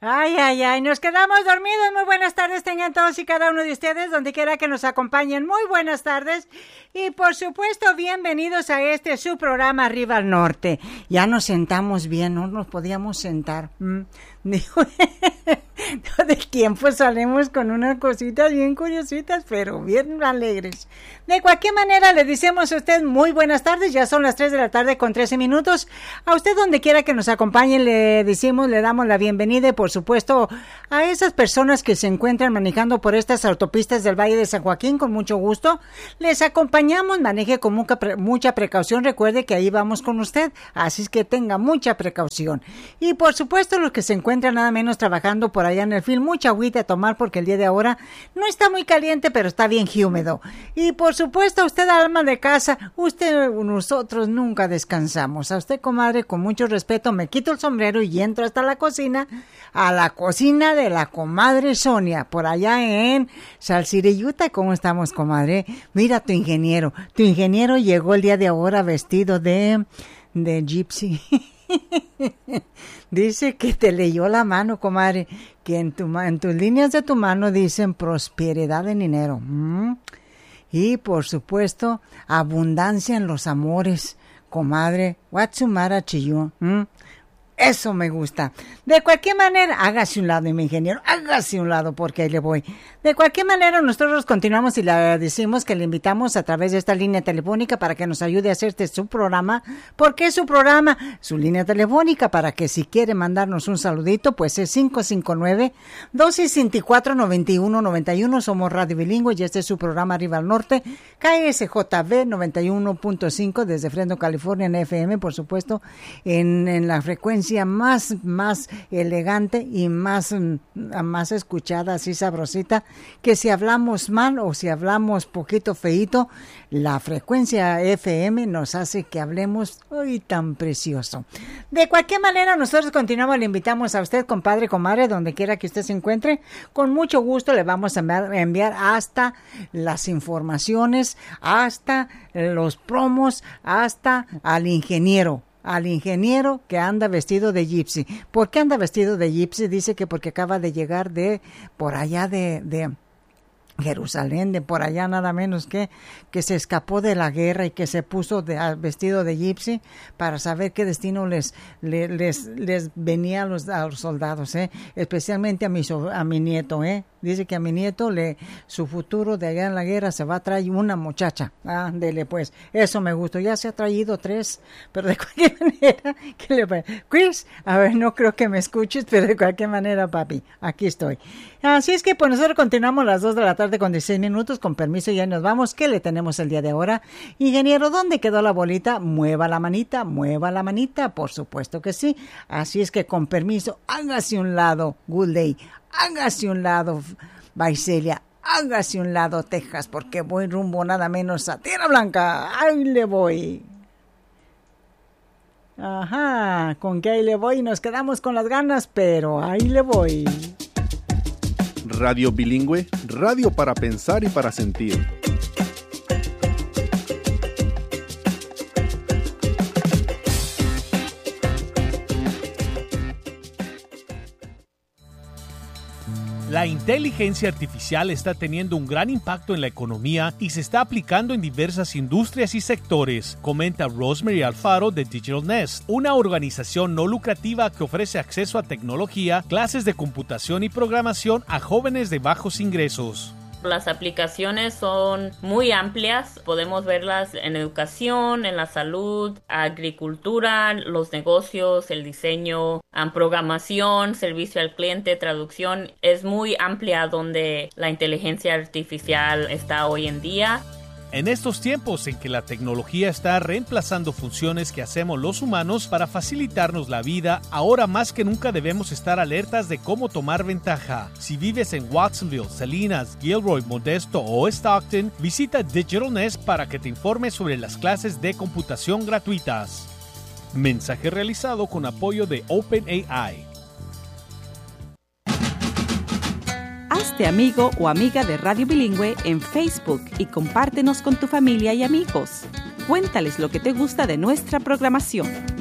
Ay, nos quedamos dormidos. Muy buenas tardes tengan todos y cada uno de ustedes, donde quiera que nos acompañen. Muy buenas tardes y por supuesto bienvenidos a su programa Arriba al Norte. Ya nos sentamos bien, no nos podíamos sentar. De tiempo salimos con unas cositas bien curiositas, pero bien alegres. De cualquier manera, le decimos a usted muy buenas tardes. Ya son las 3 de la tarde con 13 minutos. A usted donde quiera que nos acompañe, le damos la bienvenida y por supuesto a esas personas que se encuentran manejando por estas autopistas del Valle de San Joaquín, con mucho gusto. Les acompañamos, maneje con mucha precaución. Recuerde que ahí vamos con usted, así es que tenga mucha precaución. Y por supuesto los que se encuentran nada menos trabajando por allá en el film, mucha agüita a tomar porque el día de ahora no está muy caliente, pero está bien húmedo. Y por supuesto usted, alma de casa, nosotros nunca descansamos. A usted, comadre, con mucho respeto me quito el sombrero y entro hasta la cocina, a la cocina de la comadre Sonia, por allá en Salsiriyuta. ¿Cómo estamos, comadre? Mira, tu ingeniero llegó el día de ahora vestido de gypsy. Dice que te leyó la mano, comadre, que en tus líneas de tu mano dicen prosperidad en dinero. Y por supuesto, abundancia en los amores, comadre. Watsumara Chiyu. Eso me gusta. De cualquier manera, hágase un lado, mi ingeniero, hágase un lado porque ahí le voy. De cualquier manera, nosotros continuamos y le decimos que le invitamos a través de esta línea telefónica para que nos ayude a hacer su programa. ¿Por qué su programa? Su línea telefónica para que si quiere mandarnos un saludito, pues es 559-264-9191. Somos Radio Bilingüe y este es su programa Arriba al Norte, KSJB 91.5 desde Fresno, California, en FM, por supuesto, en la frecuencia más elegante y más escuchada, así sabrosita, que si hablamos mal o si hablamos poquito feíto, la frecuencia FM nos hace que hablemos hoy tan precioso. De cualquier manera, nosotros continuamos, le invitamos a usted, compadre, comadre, donde quiera que usted se encuentre, con mucho gusto le vamos a enviar hasta las informaciones, hasta los promos, hasta al ingeniero que anda vestido de gypsy. ¿Por qué anda vestido de gypsy? Dice que porque acaba de llegar de por allá de Jerusalén, de por allá nada menos que se escapó de la guerra y que se puso vestido de gypsy para saber qué destino les venía a los soldados, especialmente a mi nieto, Dice que a mi nieto su futuro de allá en la guerra se va a traer una muchacha. Dele pues, eso me gustó. Ya se ha traído 3, pero de cualquier manera, ¿qué le pasa? Chris, a ver, no creo que me escuches, pero de cualquier manera, papi, aquí estoy. Así es que pues nosotros continuamos las 2 de la tarde con 16 minutos, con permiso ya nos vamos. ¿Qué le tenemos el día de ahora? Ingeniero, ¿dónde quedó la bolita? Mueva la manita, por supuesto que sí. Así es que con permiso, hágase un lado, Good Day. Hágase un lado, Vaiselia, hágase un lado, Texas, porque voy rumbo nada menos a Tierra Blanca. Ahí le voy. Ajá, con que ahí le voy, nos quedamos con las ganas, pero ahí le voy. Radio Bilingüe, radio para pensar y para sentir. La inteligencia artificial está teniendo un gran impacto en la economía y se está aplicando en diversas industrias y sectores, comenta Rosemary Alfaro de Digital Nest, una organización no lucrativa que ofrece acceso a tecnología, clases de computación y programación a jóvenes de bajos ingresos. Las aplicaciones son muy amplias, podemos verlas en educación, en la salud, agricultura, los negocios, el diseño, programación, servicio al cliente, traducción. Es muy amplia donde la inteligencia artificial está hoy en día. En estos tiempos en que la tecnología está reemplazando funciones que hacemos los humanos para facilitarnos la vida, ahora más que nunca debemos estar alertas de cómo tomar ventaja. Si vives en Watsonville, Salinas, Gilroy, Modesto o Stockton, visita Digital Nest para que te informes sobre las clases de computación gratuitas. Mensaje realizado con apoyo de OpenAI. Hazte amigo o amiga de Radio Bilingüe en Facebook y compártenos con tu familia y amigos. Cuéntales lo que te gusta de nuestra programación.